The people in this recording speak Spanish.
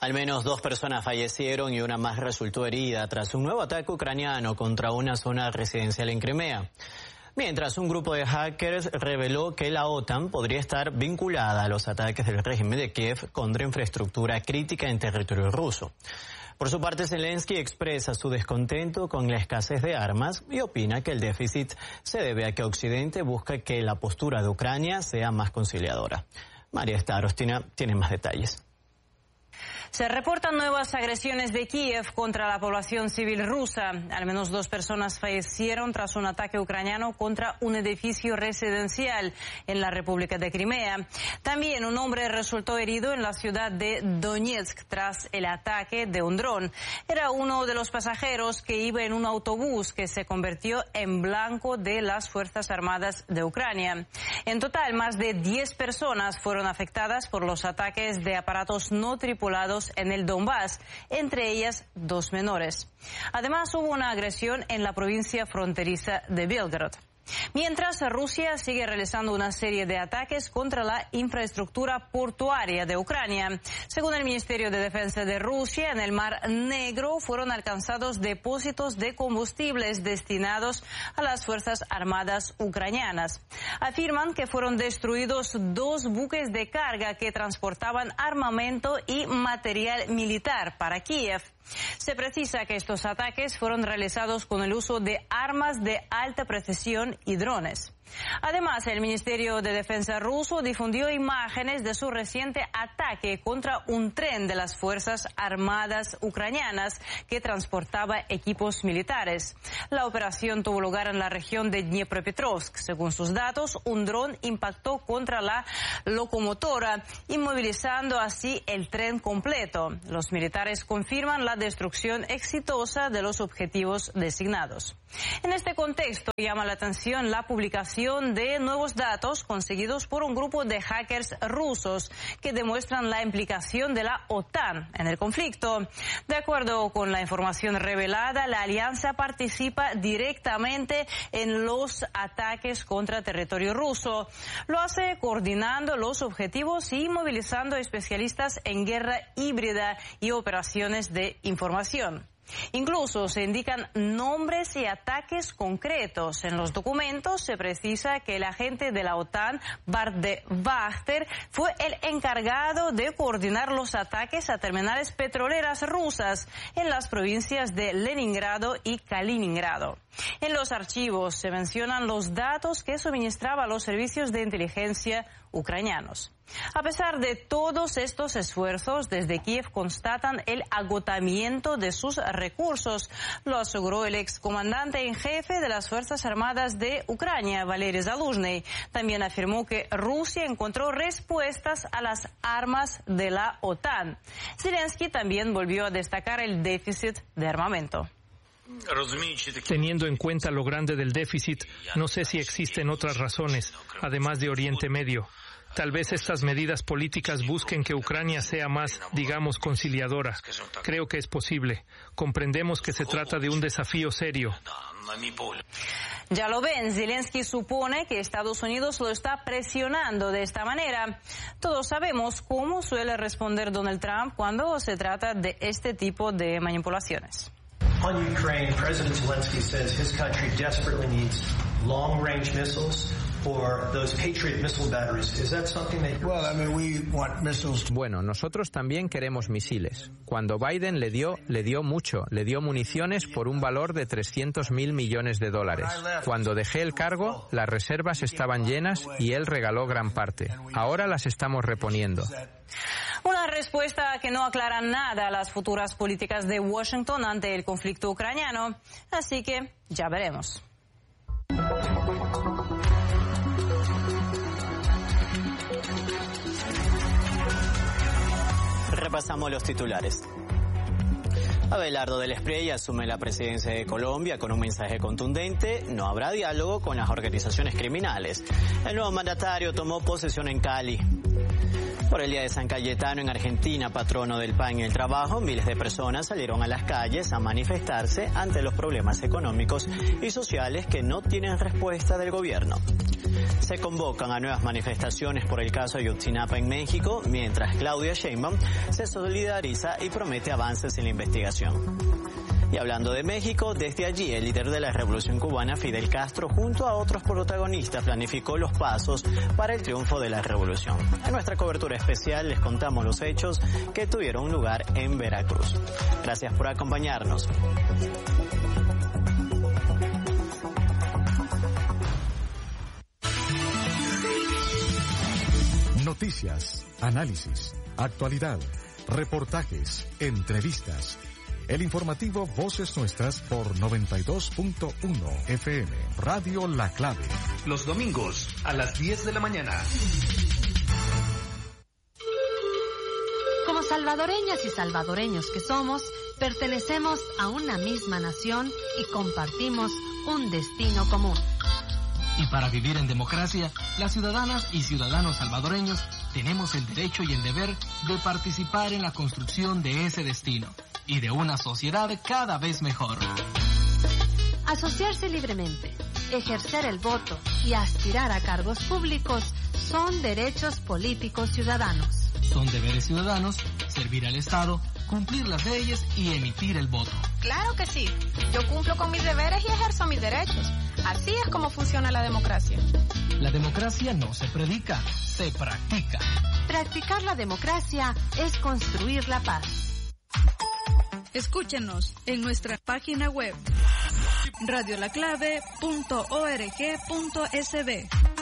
Al menos 2 personas fallecieron y una más resultó herida tras un nuevo ataque ucraniano contra una zona residencial en Crimea. Mientras un grupo de hackers reveló que la OTAN podría estar vinculada a los ataques del régimen de Kiev contra infraestructura crítica en territorio ruso. Por su parte, Zelensky expresa su descontento con la escasez de armas y opina que el déficit se debe a que Occidente busca que la postura de Ucrania sea más conciliadora. María Starostina tiene más detalles. Se reportan nuevas agresiones de Kiev contra la población civil rusa. Al menos 2 personas fallecieron tras un ataque ucraniano contra un edificio residencial en la República de Crimea. También un hombre resultó herido en la ciudad de Donetsk tras el ataque de un dron. Era uno de los pasajeros que iba en un autobús que se convirtió en blanco de las Fuerzas Armadas de Ucrania. En total, más de 10 personas fueron afectadas por los ataques de aparatos no tripulados en el Donbass, entre ellas 2 menores. Además, hubo una agresión en la provincia fronteriza de Belgorod. Mientras, Rusia sigue realizando una serie de ataques contra la infraestructura portuaria de Ucrania. Según el Ministerio de Defensa de Rusia, en el Mar Negro fueron alcanzados depósitos de combustibles destinados a las Fuerzas Armadas ucranianas. Afirman que fueron destruidos 2 buques de carga que transportaban armamento y material militar para Kiev. Se precisa que estos ataques fueron realizados con el uso de armas de alta precisión y drones. Además, el Ministerio de Defensa ruso difundió imágenes de su reciente ataque contra un tren de las Fuerzas Armadas ucranianas que transportaba equipos militares. La operación tuvo lugar en la región de Dnipropetrovsk. Según sus datos, un dron impactó contra la locomotora, inmovilizando así el tren completo. Los militares confirman la destrucción exitosa de los objetivos designados. En este contexto, llama la atención la publicación de nuevos datos conseguidos por un grupo de hackers rusos que demuestran la implicación de la OTAN en el conflicto. De acuerdo con la información revelada, la alianza participa directamente en los ataques contra territorio ruso. Lo hace coordinando los objetivos y movilizando especialistas en guerra híbrida y operaciones de información. Incluso se indican nombres y ataques concretos. En los documentos se precisa que el agente de la OTAN, Bart de Wachter, fue el encargado de coordinar los ataques a terminales petroleras rusas en las provincias de Leningrado y Kaliningrado. En los archivos se mencionan los datos que suministraba los servicios de inteligencia ucranianos. A pesar de todos estos esfuerzos, desde Kiev constatan el agotamiento de sus recursos. Lo aseguró el excomandante en jefe de las Fuerzas Armadas de Ucrania, Valery Zaluzhny. También afirmó que Rusia encontró respuestas a las armas de la OTAN. Zelensky también volvió a destacar el déficit de armamento. Teniendo en cuenta lo grande del déficit, no sé si existen otras razones, además de Oriente Medio. Tal vez estas medidas políticas busquen que Ucrania sea más, digamos, conciliadora. Creo que es posible. Comprendemos que se trata de un desafío serio. Ya lo ven, Zelensky supone que Estados Unidos lo está presionando de esta manera. Todos sabemos cómo suele responder Donald Trump cuando se trata de este tipo de manipulaciones. On Ukraine, President Zelensky says his country desperately needs long-range missiles for those Patriot missile batteries. Is that something that you're... Well, I mean, we want missiles. Bueno, nosotros también queremos misiles. Cuando Biden le dio mucho, le dio municiones por un valor de $300.000 millones. Cuando dejé el cargo, las reservas estaban llenas y él regaló gran parte. Ahora las estamos reponiendo. Una respuesta que no aclara nada a las futuras políticas de Washington ante el conflicto ucraniano. Así que ya veremos. Repasamos los titulares. Abelardo del Espriella asume la presidencia de Colombia con un mensaje contundente: no habrá diálogo con las organizaciones criminales. El nuevo mandatario tomó posesión en Cali. Por el Día de San Cayetano en Argentina, patrono del pan y el trabajo, miles de personas salieron a las calles a manifestarse ante los problemas económicos y sociales que no tienen respuesta del gobierno. Se convocan a nuevas manifestaciones por el caso Ayotzinapa en México, mientras Claudia Sheinbaum se solidariza y promete avances en la investigación. Y hablando de México, desde allí el líder de la Revolución Cubana, Fidel Castro, junto a otros protagonistas, planificó los pasos para el triunfo de la revolución. En nuestra cobertura especial les contamos los hechos que tuvieron lugar en Veracruz. Gracias por acompañarnos. Noticias, análisis, actualidad, reportajes, entrevistas. El informativo Voces Nuestras por 92.1 FM, Radio La Clave. Los domingos a las 10 de la mañana. Como salvadoreñas y salvadoreños que somos, pertenecemos a una misma nación y compartimos un destino común. Y para vivir en democracia, las ciudadanas y ciudadanos salvadoreños tenemos el derecho y el deber de participar en la construcción de ese destino y de una sociedad cada vez mejor. Asociarse libremente, ejercer el voto y aspirar a cargos públicos son derechos políticos ciudadanos. Son deberes ciudadanos servir al Estado, cumplir las leyes y emitir el voto. Claro que sí. Yo cumplo con mis deberes y ejerzo mis derechos. Así es como funciona la democracia. La democracia no se predica, se practica. Practicar la democracia es construir la paz. Escúchenos en nuestra página web radiolaclave.org.sb.